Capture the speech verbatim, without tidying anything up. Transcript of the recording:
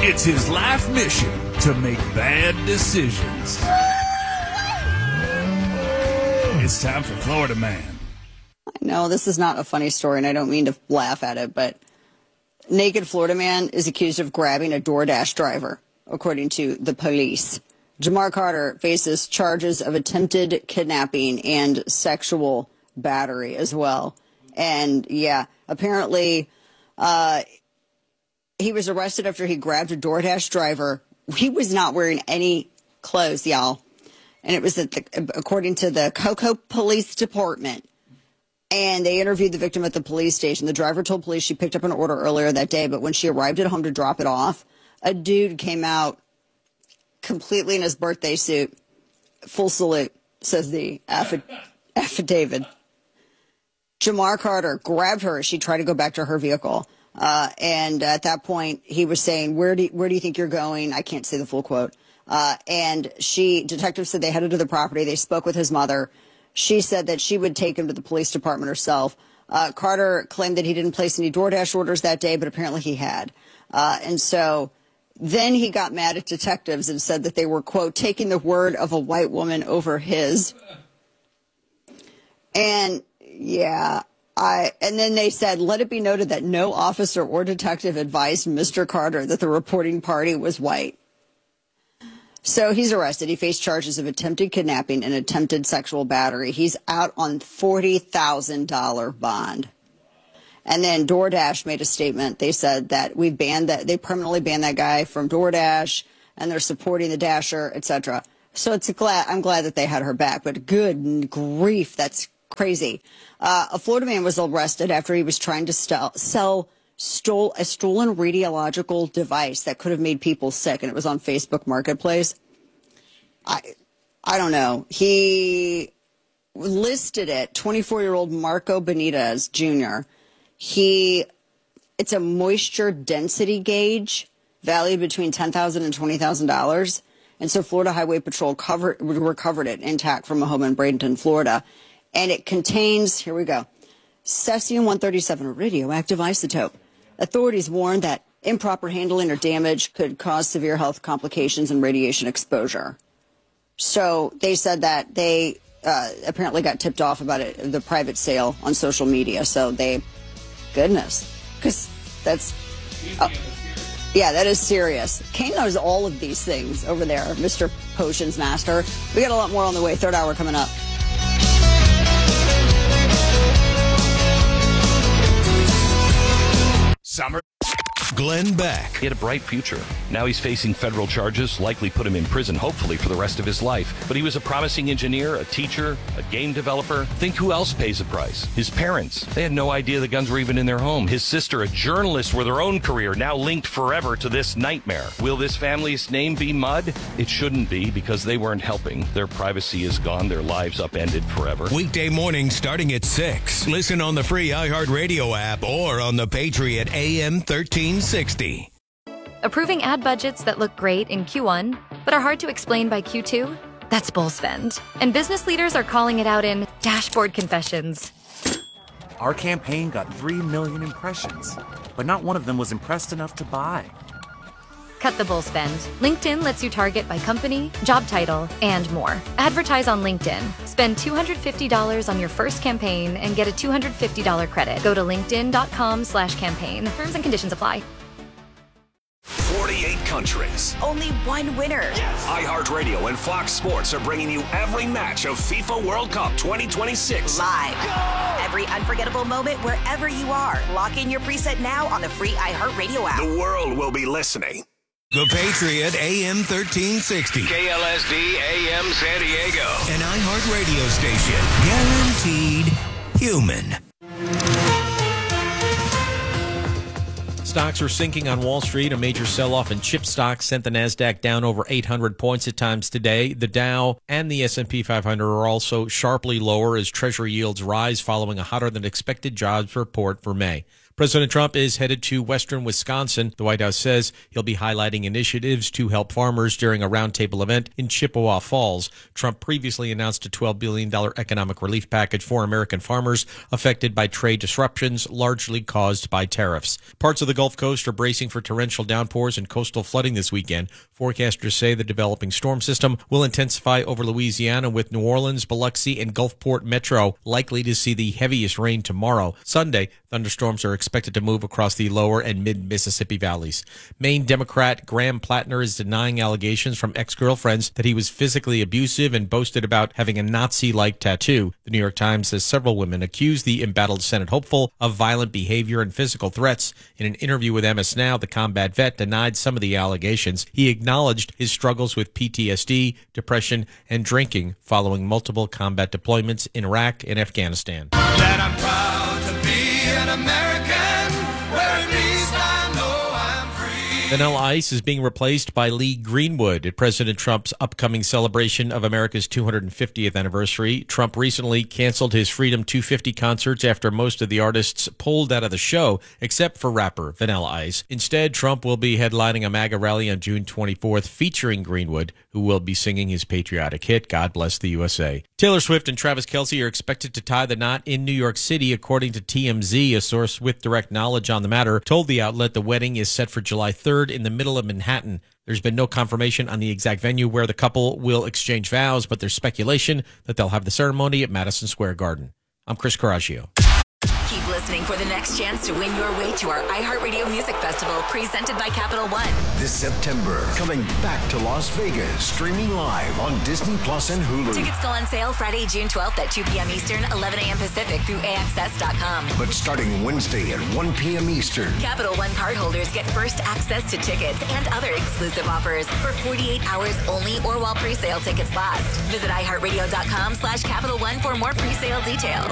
It's his life mission to make bad decisions. It's time for Florida Man. I know this is not a funny story, and I don't mean to laugh at it, but naked Florida man is accused of grabbing a DoorDash driver, according to the police. Jamar Carter faces charges of attempted kidnapping and sexual battery as well. And, yeah, apparently uh, he was arrested after he grabbed a DoorDash driver. He was not wearing any clothes, y'all. And it was, at the, according to the Cocoa Police Department. And they interviewed the victim at the police station. The driver told police she picked up an order earlier that day, but when she arrived at home to drop it off, a dude came out completely in his birthday suit. Full salute, says the affi- affidavit. Jamar Carter grabbed her as she tried to go back to her vehicle. Uh, and at that point, he was saying, where do, where do you think you're going? I can't say the full quote. Uh, and she, detectives said they headed to the property. They spoke with his mother. She said that she would take him to the police department herself. Uh, Carter claimed that he didn't place any DoorDash orders that day, but apparently he had. Uh, and so then he got mad at detectives and said that they were, quote, taking the word of a white woman over his. And, yeah, I, and then they said, let it be noted that no officer or detective advised Mister Carter that the reporting party was white. So he's arrested. He faced charges of attempted kidnapping and attempted sexual battery. He's out on forty thousand dollars bond. And then DoorDash made a statement. They said that we banned that. They permanently banned that guy from DoorDash, and they're supporting the Dasher, et cetera. So it's a glad, I'm glad that they had her back. But good grief, that's crazy. Uh, a Florida man was arrested after he was trying to st- sell stole a stolen radiological device that could have made people sick, and it was on Facebook Marketplace. I, I don't know. He listed it. twenty-four-year-old Marco Benitez Junior He, it's a moisture density gauge valued between ten thousand dollars and twenty thousand dollars. And so Florida Highway Patrol covered, recovered it intact from a home in Bradenton, Florida. And it contains, here we go, cesium one thirty-seven, a radioactive isotope. Authorities warned that improper handling or damage could cause severe health complications and radiation exposure. So they said that they uh, apparently got tipped off about it, the private sale on social media. So they, goodness, because that's, uh, yeah, that is serious. Kane knows all of these things over there, Mister Potions Master. We got a lot more on the way. Third hour coming up. Summer. Glenn Beck. He had a bright future. Now he's facing federal charges, likely put him in prison, hopefully for the rest of his life. But he was a promising engineer, a teacher, a game developer. Think who else pays the price? His parents. They had no idea the guns were even in their home. His sister, a journalist with her own career, now linked forever to this nightmare. Will this family's name be mud? It shouldn't be, because they weren't helping. Their privacy is gone. Their lives upended forever. Weekday morning starting at six. Listen on the free iHeartRadio app or on the Patriot A M thirteen sixty. Approving ad budgets that look great in Q one, but are hard to explain by Q two? That's bull spend. And business leaders are calling it out in dashboard confessions. Our campaign got three million impressions, but not one of them was impressed enough to buy. Cut the bull spend. LinkedIn lets you target by company, job title, and more. Advertise on LinkedIn. Spend two hundred fifty dollars on your first campaign and get a two hundred fifty dollars credit. Go to linkedin.com slash campaign. Terms and conditions apply. forty-eight countries. Only one winner. Yes. iHeartRadio and Fox Sports are bringing you every match of FIFA World Cup twenty twenty-six. Live. Go! Every unforgettable moment wherever you are. Lock in your preset now on the free iHeartRadio app. The world will be listening. The Patriot A M thirteen sixty. K L S D A M San Diego. An iHeart radio station. Guaranteed human. Stocks are sinking on Wall Street. A major sell-off in chip stocks sent the NASDAQ down over eight hundred points at times today. The Dow and the S and P five hundred are also sharply lower as Treasury yields rise following a hotter-than-expected jobs report for May. President Trump is headed to western Wisconsin. The White House says he'll be highlighting initiatives to help farmers during a roundtable event in Chippewa Falls. Trump previously announced a twelve billion dollars economic relief package for American farmers affected by trade disruptions largely caused by tariffs. Parts of the Gulf Coast are bracing for torrential downpours and coastal flooding this weekend. Forecasters say the developing storm system will intensify over Louisiana, with New Orleans, Biloxi, and Gulfport Metro likely to see the heaviest rain tomorrow. Sunday, thunderstorms are expected to move across the lower and mid-Mississippi valleys. Maine Democrat Graham Plattner is denying allegations from ex-girlfriends that he was physically abusive and boasted about having a Nazi-like tattoo. The New York Times says several women accused the embattled Senate hopeful of violent behavior and physical threats. In an interview with M S Now, the combat vet denied some of the allegations. He acknowledged his struggles with P T S D, depression, and drinking following multiple combat deployments in Iraq and Afghanistan. That I'm proud to be an American, where at least I know I'm free. Vanilla Ice is being replaced by Lee Greenwood at President Trump's upcoming celebration of America's two hundred fiftieth anniversary. Trump recently canceled his Freedom two fifty concerts after most of the artists pulled out of the show, except for rapper Vanilla Ice. Instead, Trump will be headlining a MAGA rally on June twenty-fourth featuring Greenwood, who will be singing his patriotic hit, God Bless the U S A. Taylor Swift and Travis Kelce are expected to tie the knot in New York City, according to T M Z. A source with direct knowledge on the matter told the outlet the wedding is set for July third in the middle of Manhattan. There's been no confirmation on the exact venue where the couple will exchange vows, but there's speculation that they'll have the ceremony at Madison Square Garden. I'm Chris Coraggio. Keep listening for the next chance to win your way to our iHeartRadio Music Festival, presented by Capital One. This September, coming back to Las Vegas, streaming live on Disney Plus and Hulu. Tickets go on sale Friday, June twelfth at two p.m. Eastern, eleven a.m. Pacific through A X S dot com. But starting Wednesday at one p.m. Eastern, Capital One cardholders get first access to tickets and other exclusive offers for forty-eight hours only or while pre-sale tickets last. Visit iHeartRadio.com slash Capital One for more pre-sale details.